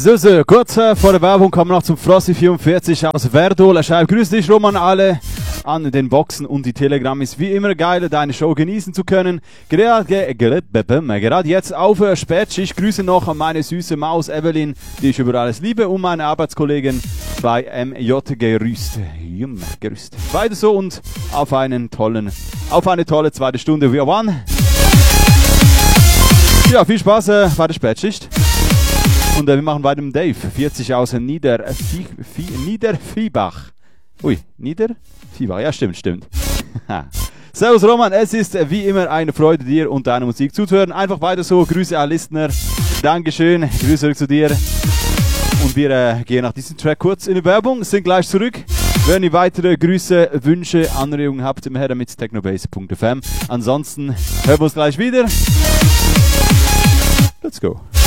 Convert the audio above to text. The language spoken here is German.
So, kurz vor der Werbung kommen wir noch zum Frosty44 aus Verdol. Er schreibt, grüß dich Roman, alle an den Boxen und die Telegram. Ist wie immer geil, deine Show genießen zu können. Gerade jetzt auf Spätschicht. Grüße noch an meine süße Maus Evelyn, die ich über alles liebe, und meine Arbeitskollegen bei MJ gerüst. Weiter so und auf eine tolle zweite Stunde. Wir waren. Ja, viel Spaß bei der Spätschicht. Und wir machen weiter mit Dave, 40 aus Niederviehbach. Niederviehbach, ja stimmt. Servus Roman, es ist wie immer eine Freude, dir und deiner Musik zuzuhören. Einfach weiter so, Grüße an Listener, Dankeschön, Grüße zurück zu dir. Und wir gehen nach diesem Track kurz in die Werbung, sind gleich zurück. Wenn ihr weitere Grüße, Wünsche, Anregungen habt, immer her damit technobase.fm. Ansonsten hören wir uns gleich wieder. Let's go.